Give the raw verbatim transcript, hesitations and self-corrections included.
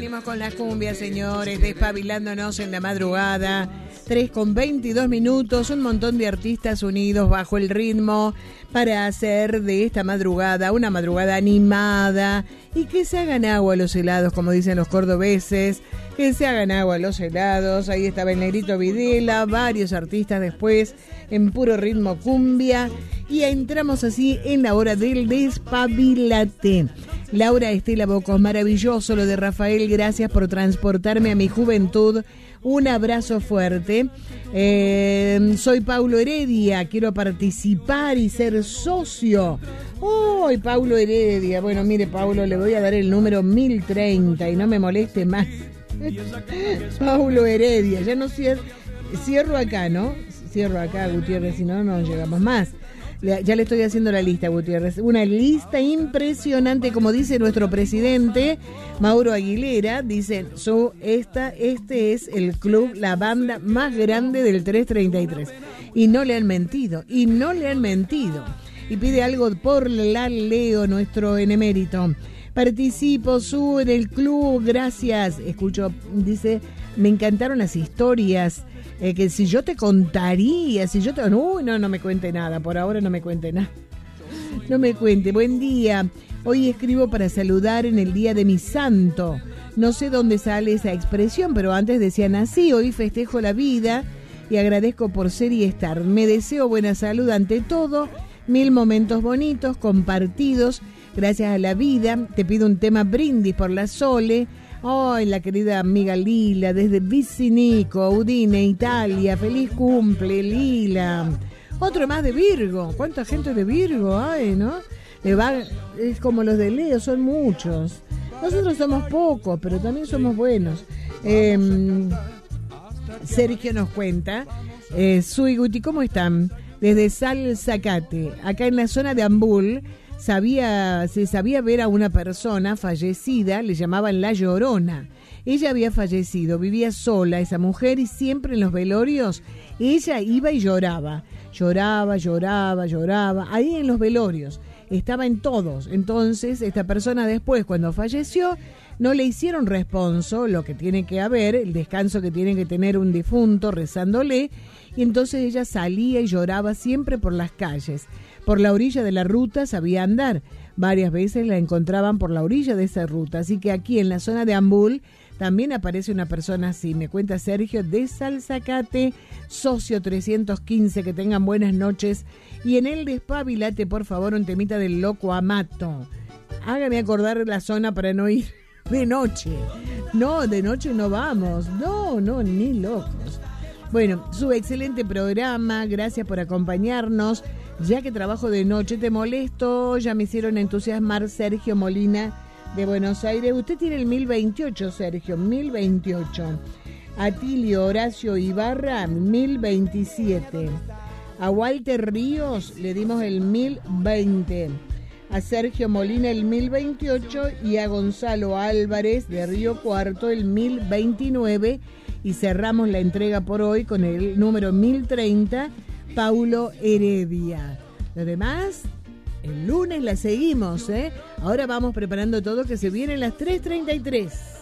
Seguimos con las cumbias, señores, despabilándonos en la madrugada. tres con veintidós minutos, un montón de artistas unidos bajo el ritmo para hacer de esta madrugada una madrugada animada y que se hagan agua los helados, como dicen los cordobeses, que se hagan agua los helados. Ahí estaba el Negrito Videla, varios artistas después en puro ritmo cumbia y entramos así en la hora del despabilate. Laura Estela Bocos, maravilloso lo de Rafael, gracias por transportarme a mi juventud. Un abrazo fuerte. Eh, soy Paulo Heredia, quiero participar y ser socio. ¡Uy, Paulo Heredia! Bueno, mire, Paulo, le voy a dar el número mil treinta y no me moleste más. Paulo Heredia, ya no cierro, cierro acá, ¿no? Cierro acá, Gutiérrez, si no, no llegamos más. Ya le estoy haciendo la lista, Gutiérrez. Una lista impresionante, como dice nuestro presidente, Mauro Aguilera. Dice, so, esta, este es el club, la banda más grande del trescientos treinta y tres. Y no le han mentido, y no le han mentido. Y pide algo por la Leo, nuestro enemérito. Participo, su en el club, gracias. Escucho, dice, me encantaron las historias. Eh, que si yo te contaría, si yo te... Uy, no, no me cuente nada, por ahora no me cuente nada. No me cuente. Buen día. Hoy escribo para saludar en el día de mi santo. No sé dónde sale esa expresión, pero antes decían así. Hoy festejo la vida y agradezco por ser y estar. Me deseo buena salud ante todo, mil momentos bonitos, compartidos, gracias a la vida. Te pido un tema brindis por la Sole. Ay, oh, la querida amiga Lila, desde Vicinico, Udine, Italia. Feliz cumple, Lila. Otro más de Virgo. ¿Cuánta gente de Virgo hay, no? Le va, es como los de Leo, son muchos. Nosotros somos pocos, pero también somos buenos. Eh, Sergio nos cuenta. Eh, Sui Guti, ¿cómo están? Desde Salzacate, acá en la zona de Ambul. Sabía, se sabía ver a una persona fallecida, le llamaban La Llorona. Ella había fallecido, vivía sola esa mujer y siempre en los velorios ella iba y lloraba. Lloraba, lloraba, lloraba, ahí en los velorios. Estaba en todos. Entonces, esta persona después, cuando falleció, no le hicieron responso, lo que tiene que haber, el descanso que tiene que tener un difunto rezándole, y entonces ella salía y lloraba siempre por las calles. Por la orilla de la ruta sabía andar. Varias veces la encontraban por la orilla de esa ruta. Así que aquí en la zona de Ambul también aparece una persona así. Me cuenta Sergio de Salzacate, socio trescientos quince. Que tengan buenas noches. Y en el despabilate, por favor, un temita del Loco Amato. Hágame acordar la zona para no ir de noche. No, de noche no vamos. No, no, ni locos. Bueno, su excelente programa. Gracias por acompañarnos. Ya que trabajo de noche, te molesto, ya me hicieron entusiasmar. Sergio Molina de Buenos Aires. Usted tiene el mil veintiocho, Sergio, mil veintiocho. Atilio Horacio Ibarra, mil veintisiete. A Walter Ríos le dimos el mil veinte. A Sergio Molina el mil veintiocho y a Gonzalo Álvarez de Río Cuarto el mil veintinueve. Y cerramos la entrega por hoy con el número mil treinta. Paulo Heredia. Lo demás, el lunes la seguimos, ¿eh? Ahora vamos preparando todo que se vienen las tres treinta y tres.